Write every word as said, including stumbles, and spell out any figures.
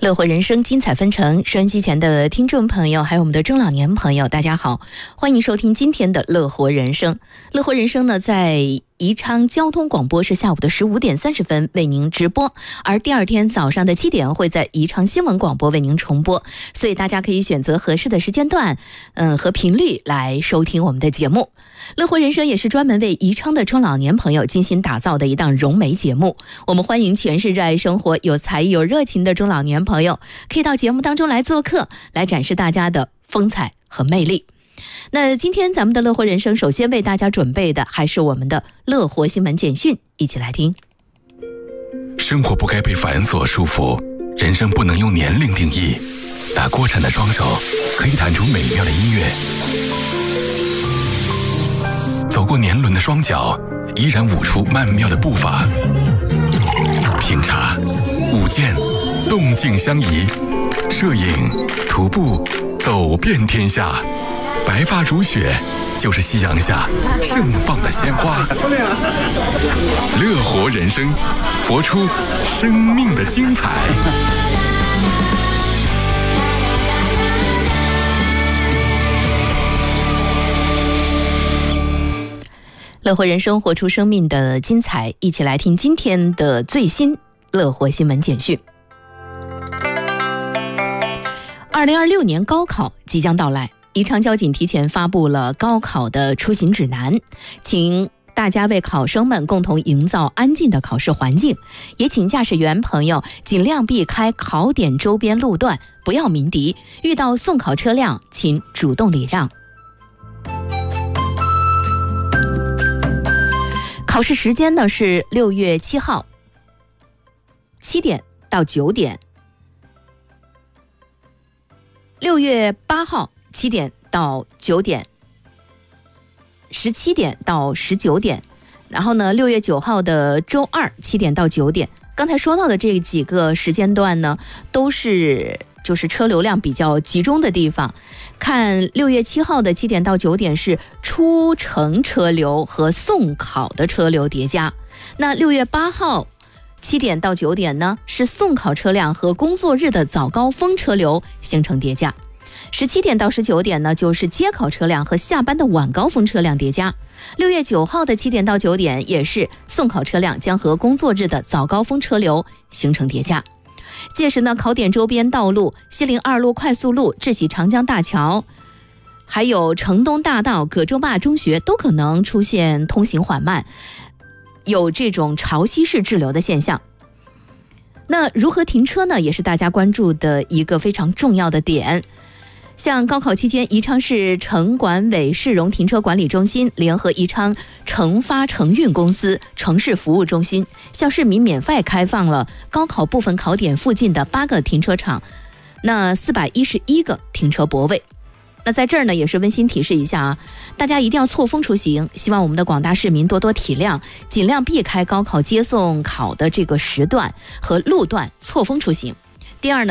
乐活人生精彩纷呈，收音机前的听众朋友还有我们的中老年朋友大家好，欢迎收听今天的乐活人生。乐活人生呢在宜昌交通广播是下午的十五点三十分为您直播，而第二天早上的七点会在宜昌新闻广播为您重播，所以大家可以选择合适的时间段嗯和频率来收听我们的节目。乐活人生也是专门为宜昌的中老年朋友精心打造的一档融媒节目，我们欢迎全是热爱生活有才有热情的中老年朋友可以到节目当中来做客，来展示大家的风采和魅力。那今天咱们的乐活人生首先为大家准备的还是我们的乐活新闻简讯，一起来听。 生活不该被繁琐束缚，人生不能用年龄定义。打锅铲的双手可以弹出美妙的音乐，走过年轮的双脚依然舞出曼妙的步伐。品茶、舞剑，动静相宜；摄影、徒步，走遍天下。白发如雪，就是夕阳下盛放的鲜花。乐活人生，活出生命的精彩。 乐活人生，活出生命的精彩，一起来听今天的最新乐活新闻简讯。二零二六年高考即将到来，宜昌交警提前发布了高考的出行指南，请大家为考生们共同营造安静的考试环境，也请驾驶员朋友尽量避开考点周边路段，不要鸣笛，遇到送考车辆请主动礼让。考试时间呢是六月七号七点到九点，六月八号七点到九点，十七点到十九点，然后呢，六月九号的周二七点到九点。刚才说到的这几个时间段呢，都是就是车流量比较集中的地方。看六月七号的七点到九点是出城车流和送考的车流叠加，那六月八号七点到九点呢是送考车辆和工作日的早高峰车流形成叠加。十七点到十九点呢，就是接考车辆和下班的晚高峰车辆叠加。六月九号的七点到九点也是送考车辆将和工作日的早高峰车流形成叠加。届时呢，考点周边道路西陵二路快速路、智喜长江大桥，还有城东大道、葛洲坝中学都可能出现通行缓慢，有这种潮汐式滞留的现象。那如何停车呢，也是大家关注的一个非常重要的点。像高考期间，宜昌市城管委市容停车管理中心联合宜昌城发城运公司城市服务中心，向市民免费开放了高考部分考点附近的八个停车场，那四百一十一个停车泊位。那在这儿呢，也是温馨提示一下啊，大家一定要错峰出行，希望我们的广大市民多多体谅，尽量避开高考接送考的这个时段和路段，错峰出行。第二呢，